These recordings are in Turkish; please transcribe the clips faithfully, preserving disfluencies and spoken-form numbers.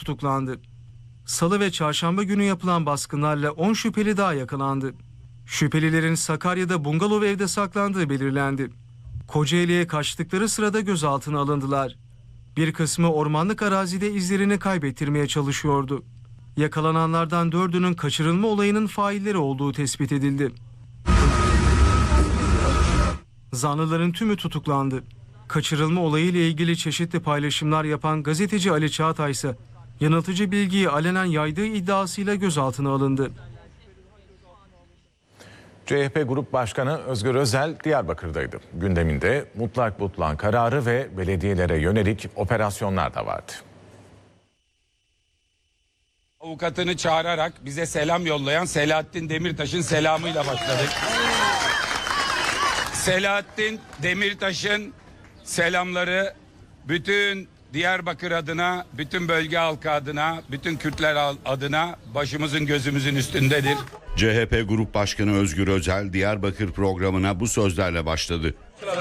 tutuklandı. Salı ve çarşamba günü yapılan baskınlarla on şüpheli daha yakalandı. Şüphelilerin Sakarya'da bungalov evde saklandığı belirlendi. Kocaeli'ye kaçtıkları sırada gözaltına alındılar. Bir kısmı ormanlık arazide izlerini kaybettirmeye çalışıyordu. Yakalananlardan dördünün kaçırılma olayının failleri olduğu tespit edildi. Zanlıların tümü tutuklandı. Kaçırılma olayıyla ilgili çeşitli paylaşımlar yapan gazeteci Ali Çağatay ise yanıltıcı bilgiyi alenen yaydığı iddiasıyla gözaltına alındı. C H P Grup Başkanı Özgür Özel Diyarbakır'daydı. Gündeminde mutlak butlan kararı ve belediyelere yönelik operasyonlar da vardı. Avukatını çağırarak bize selam yollayan Selahattin Demirtaş'ın selamıyla başladık. Selahattin Demirtaş'ın selamları bütün Diyarbakır adına, bütün bölge halkı adına, bütün Kürtler adına başımızın gözümüzün üstündedir. C H P Grup Başkanı Özgür Özel Diyarbakır programına bu sözlerle başladı.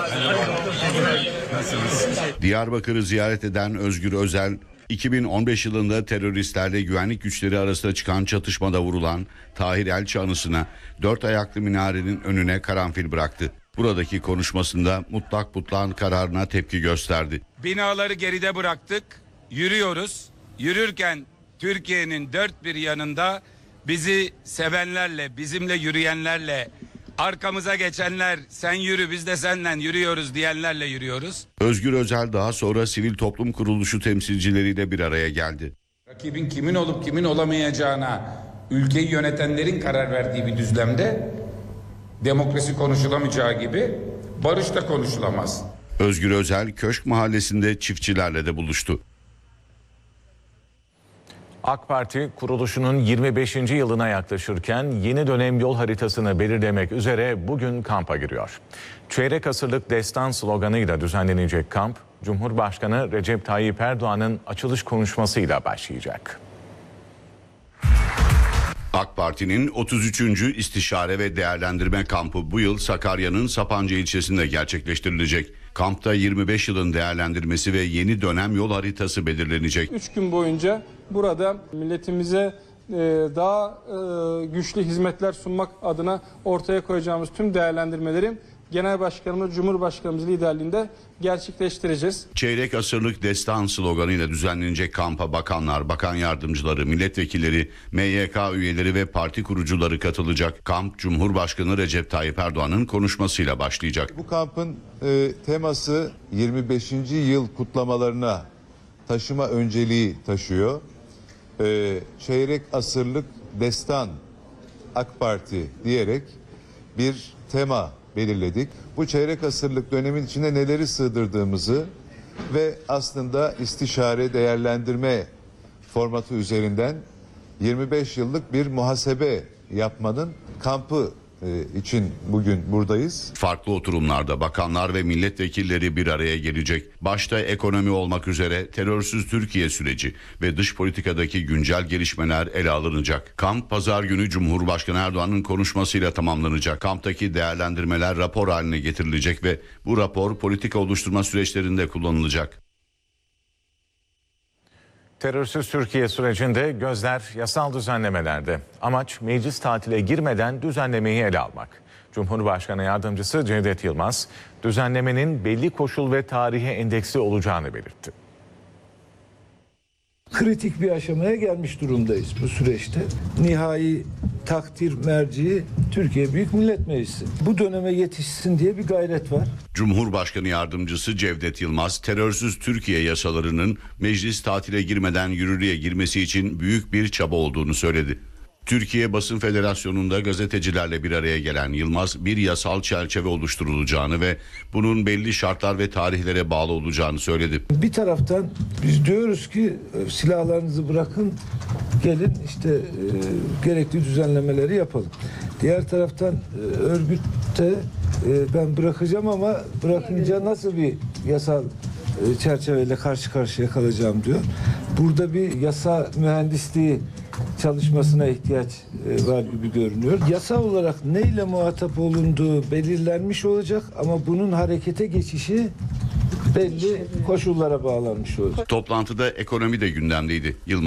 Diyarbakır'ı ziyaret eden Özgür Özel, iki bin on beş yılında teröristlerle güvenlik güçleri arasında çıkan çatışmada vurulan Tahir Elçi anısına dört ayaklı minarenin önüne karanfil bıraktı. Buradaki konuşmasında mutlak butlan kararına tepki gösterdi. Binaları geride bıraktık, yürüyoruz. Yürürken Türkiye'nin dört bir yanında bizi sevenlerle, bizimle yürüyenlerle, arkamıza geçenler, sen yürü biz de seninle yürüyoruz diyenlerle yürüyoruz. Özgür Özel daha sonra sivil toplum kuruluşu temsilcileriyle bir araya geldi. Rakibin kimin olup kimin olamayacağına ülkeyi yönetenlerin karar verdiği bir düzlemde demokrasi konuşulamayacağı gibi barış da konuşulamaz. Özgür Özel Köşk Mahallesi'nde çiftçilerle de buluştu. AK Parti kuruluşunun yirmi beşinci yılına yaklaşırken yeni dönem yol haritasını belirlemek üzere bugün kampa giriyor. Çeyrek asırlık destan sloganıyla düzenlenecek kamp, Cumhurbaşkanı Recep Tayyip Erdoğan'ın açılış konuşmasıyla başlayacak. AK Parti'nin otuz üçüncü İstişare ve Değerlendirme Kampı bu yıl Sakarya'nın Sapanca ilçesinde gerçekleştirilecek. Kampta yirmi beş yılın değerlendirmesi ve yeni dönem yol haritası belirlenecek. Üç gün boyunca burada milletimize daha güçlü hizmetler sunmak adına ortaya koyacağımız tüm değerlendirmeleri Genel Başkanımız, Cumhurbaşkanımız liderliğinde gerçekleştireceğiz. Çeyrek asırlık destan sloganıyla düzenlenecek kampa bakanlar, bakan yardımcıları, milletvekilleri, M Y K üyeleri ve parti kurucuları katılacak. Kamp, Cumhurbaşkanı Recep Tayyip Erdoğan'ın konuşmasıyla başlayacak. Bu kampın e, teması yirmi beşinci yıl kutlamalarına taşıma önceliği taşıyor. E, çeyrek asırlık destan AK Parti diyerek bir tema belirledik. Bu çeyrek asırlık dönemin içine neleri sığdırdığımızı ve aslında istişare değerlendirme formatı üzerinden yirmi beş yıllık bir muhasebe yapmanın kampı için bugün buradayız. Farklı oturumlarda bakanlar ve milletvekilleri bir araya gelecek. Başta ekonomi olmak üzere terörsüz Türkiye süreci ve dış politikadaki güncel gelişmeler ele alınacak. Kamp pazar günü Cumhurbaşkanı Erdoğan'ın konuşmasıyla tamamlanacak. Kamptaki değerlendirmeler rapor haline getirilecek ve bu rapor politika oluşturma süreçlerinde kullanılacak. Terörsüz Türkiye sürecinde gözler yasal düzenlemelerde. Amaç meclis tatile girmeden düzenlemeyi ele almak. Cumhurbaşkanı Yardımcısı Cevdet Yılmaz, düzenlemenin belli koşul ve tarihe endeksli olacağını belirtti. Kritik bir aşamaya gelmiş durumdayız bu süreçte. Nihai takdir merci Türkiye Büyük Millet Meclisi. Bu döneme yetişsin diye bir gayret var. Cumhurbaşkanı Yardımcısı Cevdet Yılmaz, terörsüz Türkiye yasalarının meclis tatile girmeden yürürlüğe girmesi için büyük bir çaba olduğunu söyledi. Türkiye Basın Federasyonu'nda gazetecilerle bir araya gelen Yılmaz, bir yasal çerçeve oluşturulacağını ve bunun belli şartlar ve tarihlere bağlı olacağını söyledi. Bir taraftan biz diyoruz ki silahlarınızı bırakın, gelin işte e, gerekli düzenlemeleri yapalım. Diğer taraftan e, örgütte e, ben bırakacağım ama bırakınca nasıl bir yasal e, çerçeveyle karşı karşıya kalacağım diyor. Burada bir yasa mühendisliği çalışmasına ihtiyaç var gibi görünüyor. Yasa olarak neyle muhatap olunduğu belirlenmiş olacak ama bunun harekete geçişi belli koşullara bağlanmış olacak. Toplantıda ekonomi de gündemdeydi. Yılmaz